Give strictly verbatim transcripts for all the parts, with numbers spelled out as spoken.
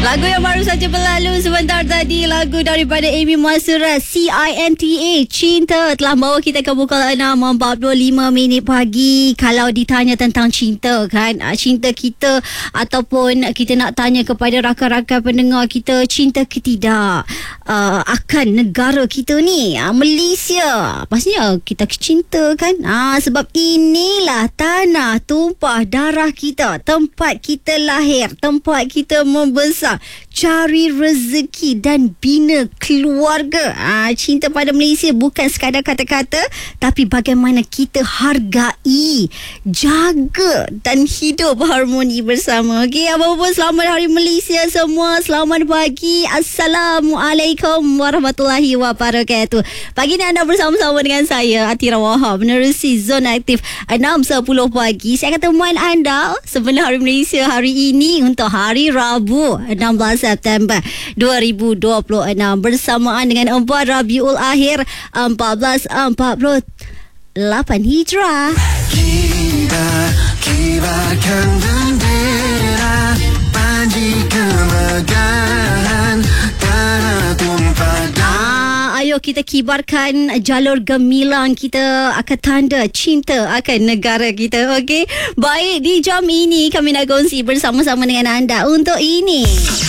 Lagu yang baru saja berlalu sebentar tadi, lagu daripada Amy Masura, C I N T A, Cinta, telah bawa kita ke pukul enam empat puluh lima minit pagi. Kalau ditanya tentang cinta kan, cinta kita ataupun kita nak tanya kepada rakan-rakan pendengar kita, cinta ke tidak uh, akan negara kita ni, uh, Malaysia. Pastinya kita cinta kan, uh, sebab inilah tanah tumpah darah kita, tempat kita lahir, tempat kita membesar, cari rezeki dan bina keluarga. Ah, cinta pada Malaysia bukan sekadar kata-kata, tapi bagaimana kita hargai, jaga dan hidup harmoni bersama. Okey, apa-apa pun selamat Hari Malaysia semua. Selamat pagi. Assalamualaikum warahmatullahi wabarakatuh. Pagi ni anda bersama-sama dengan saya, Atira Wahab, menerusi Zona Aktif enam sepuluh pagi. Saya akan temuan anda sebelum Hari Malaysia hari ini untuk hari Rabu enam belas September dua ribu dua puluh enam, bersamaan dengan empat Rabiul Akhir empat belas empat puluh lapan Hijrah. Kita kibarkan bendera, panji kemegahan tanah tumpah darah. Ayo kita kibarkan jalur gemilang kita akan tanda cinta akan negara kita. Okey, baik, di jam ini kami nak kongsi bersama-sama dengan anda untuk ini.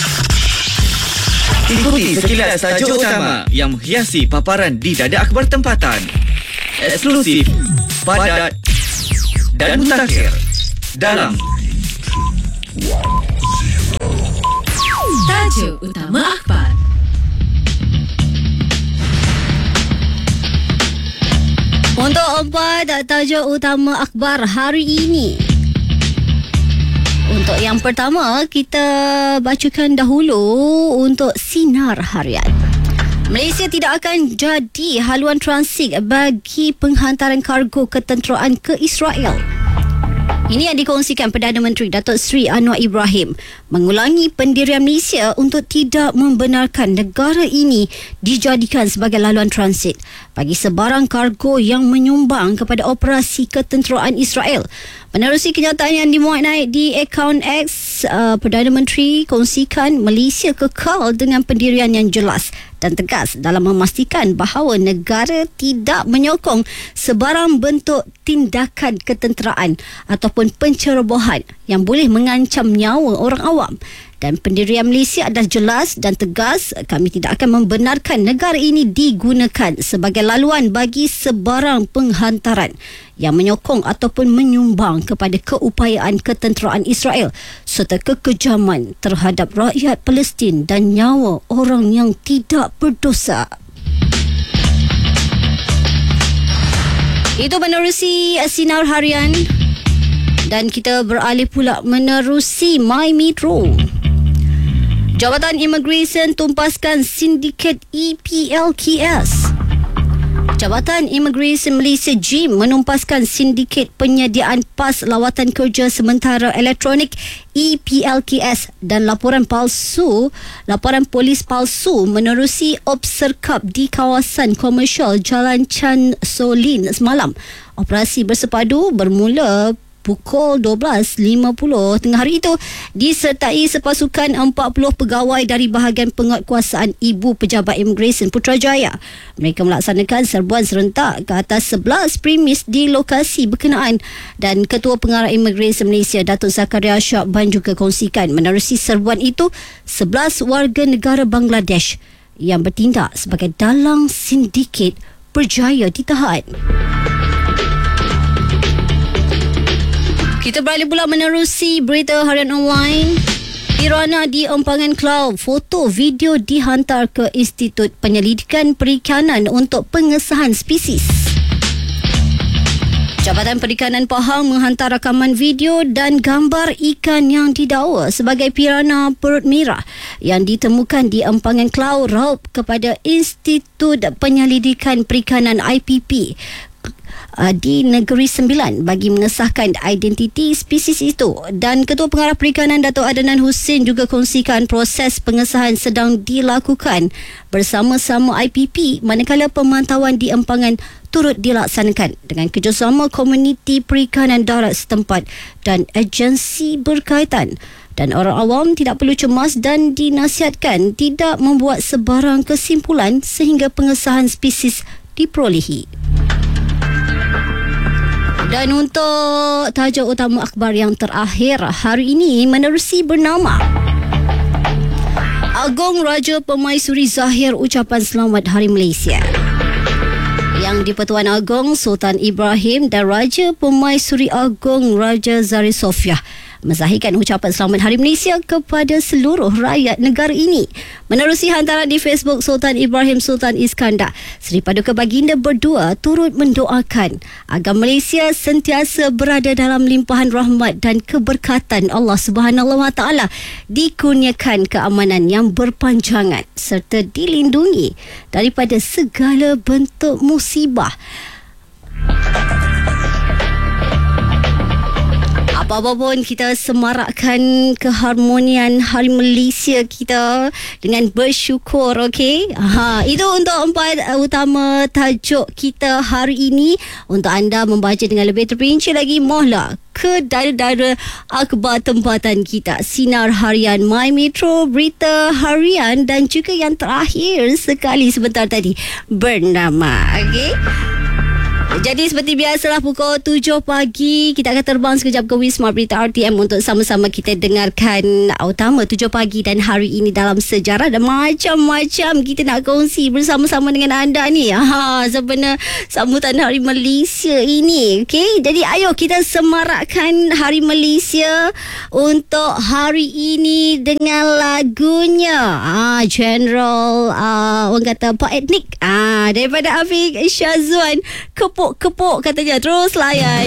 Ikuti sekilas tajuk utama yang menghiasi paparan di Dada Akhbar Tempatan. Eksklusif, padat dan mutakhir dalam Tajuk Utama Akhbar. Untuk empat tajuk utama akhbar hari ini. Untuk yang pertama, kita bacakan dahulu untuk Sinar Harian. Malaysia tidak akan jadi haluan transit bagi penghantaran kargo ketenteraan ke Israel. Ini yang dikongsikan Perdana Menteri Datuk Seri Anwar Ibrahim mengulangi pendirian Malaysia untuk tidak membenarkan negara ini dijadikan sebagai laluan transit bagi sebarang kargo yang menyumbang kepada operasi ketenteraan Israel. Menerusi kenyataan yang dimuat naik di akaun X, uh, Perdana Menteri kongsikan Malaysia kekal dengan pendirian yang jelas dan tegas dalam memastikan bahawa negara tidak menyokong sebarang bentuk tindakan ketenteraan ataupun pencerobohan yang boleh mengancam nyawa orang awam. Dan pendirian Malaysia adalah jelas dan tegas. Kami tidak akan membenarkan negara ini digunakan sebagai laluan bagi sebarang penghantaran yang menyokong ataupun menyumbang kepada keupayaan ketenteraan Israel serta kekejaman terhadap rakyat Palestin dan nyawa orang yang tidak berdosa. Itu menerusi Sinar Harian. Dan kita beralih pula menerusi My Metro. Jabatan Immigration tumpaskan sindiket E P L K S. Jabatan Immigration Malaysia J I M menumpaskan sindiket penyediaan pas lawatan kerja sementara elektronik E P L K S dan laporan palsu, laporan polis palsu menerusi obserkap di kawasan komersial Jalan Chan Solin semalam. Operasi bersepadu bermula pukul dua belas lima puluh tengah hari itu disertai sepasukan empat puluh pegawai dari bahagian penguatkuasaan Ibu Pejabat Immigration Putrajaya. Mereka melaksanakan serbuan serentak ke atas sebelas premis di lokasi berkenaan dan Ketua Pengarah Immigration Malaysia Datuk Zakaria Syakban juga kongsikan menerusi serbuan itu sebelas warga negara Bangladesh yang bertindak sebagai dalang sindiket berjaya ditahan. Kita beralih pula menerusi berita harian online. Irana di Empangan Cloud, foto video dihantar ke Institut Penyelidikan Perikanan untuk pengesahan spesies. Jabatan Perikanan Pahang menghantar rakaman video dan gambar ikan yang didakwa sebagai piranha perut merah yang ditemukan di Empangan Cloud Raup kepada Institut Penyelidikan Perikanan I P P di Negeri Sembilan bagi mengesahkan identiti spesies itu. Dan Ketua Pengarah Perikanan Datuk Adnan Hussein juga kongsikan proses pengesahan sedang dilakukan bersama-sama I P P manakala pemantauan di Empangan turut dilaksanakan dengan kerjasama komuniti perikanan darat setempat dan agensi berkaitan. Dan orang awam tidak perlu cemas dan dinasihatkan tidak membuat sebarang kesimpulan sehingga pengesahan spesies diperolehi. Dan untuk tajuk utama akhbar yang terakhir hari ini menerusi bernama Agong Raja Permaisuri Zahir ucapan selamat Hari Malaysia. Yang di-Pertuan Agong Sultan Ibrahim dan Raja Permaisuri Agong Raja Zari Sofia menzahirkan ucapan selamat Hari Malaysia kepada seluruh rakyat negara ini. Menerusi hantaran di Facebook Sultan Ibrahim Sultan Iskandar, Seri Paduka Baginda berdua turut mendoakan agar Malaysia sentiasa berada dalam limpahan rahmat dan keberkatan Allah Subhanahu Wa Taala, dikurniakan keamanan yang berpanjangan serta dilindungi daripada segala bentuk musibah. Apa-apa pun kita semarakkan keharmonian Hari Malaysia kita dengan bersyukur, okey? Ha, itu untuk empat uh, utama tajuk kita hari ini. Untuk anda membaca dengan lebih terperinci lagi, mohonlah ke daerah-daerah akhbar tempatan kita, Sinar Harian, My Metro, Berita Harian dan juga yang terakhir sekali sebentar tadi bernama, okey? Jadi seperti biasalah pukul tujuh pagi kita akan terbang sekejap ke Wisma Berita R T M untuk sama-sama kita dengarkan utama tujuh pagi dan hari ini dalam sejarah dan macam-macam kita nak kongsi bersama-sama dengan anda ni. Ha, sebenarnya sambutan Hari Malaysia ini. Okey, jadi ayo kita semarakkan Hari Malaysia untuk hari ini dengan lagunya ah General ah, orang kata Pak Etnik ah daripada Afiq Syazwan. Kepuk-kepuk katanya. Terus layan.